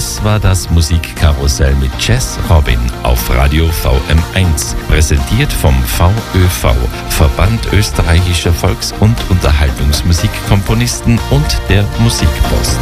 Das war das Musikkarussell mit Jazz Robin auf Radio VM1. Präsentiert vom VÖV, Verband österreichischer Volks- und Unterhaltungsmusikkomponisten und der Musikpost.